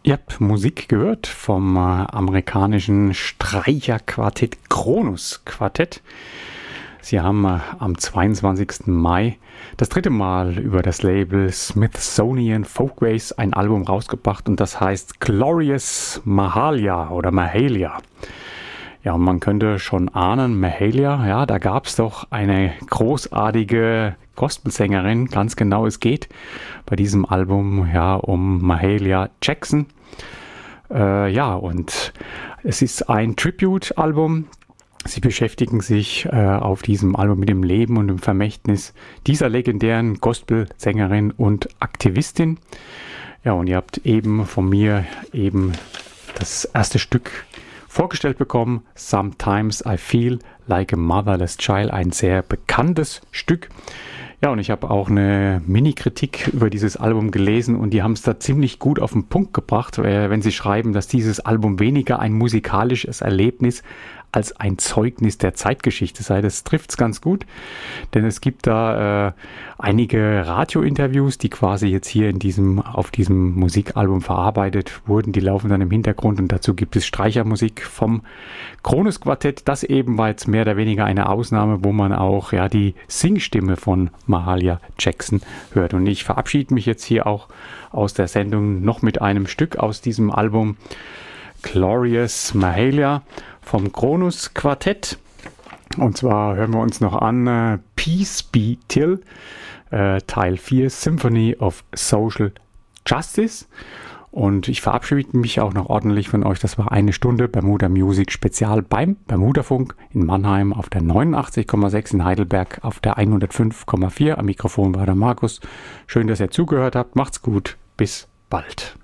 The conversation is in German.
Ihr habt Musik gehört vom amerikanischen Streicherquartett Kronos Quartett. Sie haben am 22. Mai das dritte Mal über das Label Smithsonian Folkways ein Album rausgebracht und das heißt Glorious Mahalia oder Mahalia. Ja, und man könnte schon ahnen, Mahalia, ja, da gab es doch eine großartige Gospelsängerin, ganz genau, es geht bei diesem Album ja um Mahalia Jackson. Und es ist ein Tribute-Album. Sie beschäftigen sich auf diesem Album mit dem Leben und dem Vermächtnis dieser legendären Gospelsängerin und Aktivistin. Ja, und ihr habt eben von mir das erste Stück vorgestellt bekommen, Sometimes I Feel Like a Motherless Child, ein sehr bekanntes Stück. Ja, und ich habe auch eine Mini-Kritik über dieses Album gelesen und die haben es da ziemlich gut auf den Punkt gebracht, wenn sie schreiben, dass dieses Album weniger ein musikalisches Erlebnis als ein Zeugnis der Zeitgeschichte sei. Das trifft es ganz gut, denn es gibt da einige Radiointerviews, die quasi jetzt hier auf diesem Musikalbum verarbeitet wurden. Die laufen dann im Hintergrund und dazu gibt es Streichermusik vom Kronos Quartett. Das eben war jetzt mehr oder weniger eine Ausnahme, wo man auch die Singstimme von Mahalia Jackson hört. Und ich verabschiede mich jetzt hier auch aus der Sendung noch mit einem Stück aus diesem Album Glorious Mahalia vom Kronos Quartett. Und zwar hören wir uns noch an Peace Be Till, Teil 4, Symphony of Social Justice. Und ich verabschiede mich auch noch ordentlich von euch. Das war eine Stunde Bermuda Music Spezial beim Bermudafunk in Mannheim auf der 89,6, in Heidelberg auf der 105,4. Am Mikrofon war der Markus. Schön, dass ihr zugehört habt. Macht's gut. Bis bald.